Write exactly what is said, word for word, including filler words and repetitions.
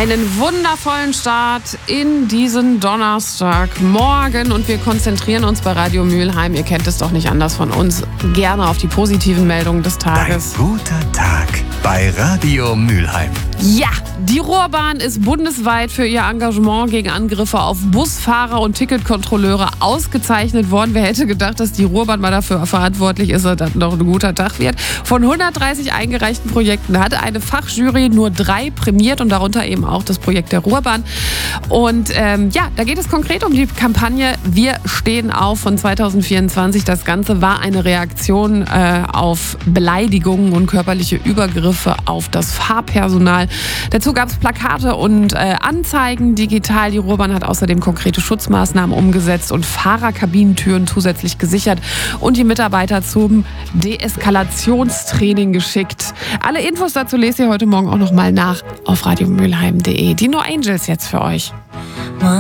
Einen wundervollen Start in diesen Donnerstagmorgen und wir konzentrieren uns bei Radio Mülheim, ihr kennt es doch nicht anders von uns, gerne auf die positiven Meldungen des Tages. Ein guter Tag bei Radio Mülheim. Ja, die Ruhrbahn ist bundesweit für ihr Engagement gegen Angriffe auf Busfahrer und Ticketkontrolleure ausgezeichnet worden. Wer hätte gedacht, dass die Ruhrbahn mal dafür verantwortlich ist, dass das noch ein guter Tag wird. Von hundertdreißig eingereichten Projekten hat eine Fachjury nur drei prämiert und darunter eben auch das Projekt der Ruhrbahn. Und ähm, ja, da geht es konkret um die Kampagne Wir stehen auf von zwanzig vierundzwanzig. Das Ganze war eine Reaktion äh, auf Beleidigungen und körperliche Übergriffe auf das Fahrpersonal. Dazu gab es Plakate und äh, Anzeigen digital. Die Ruhrbahn hat außerdem konkrete Schutzmaßnahmen umgesetzt und Fahrerkabinentüren zusätzlich gesichert und die Mitarbeiter zum Deeskalationstraining geschickt. Alle Infos dazu lest ihr heute Morgen auch noch mal nach auf radio mülheim punkt de. Die No Angels jetzt für euch.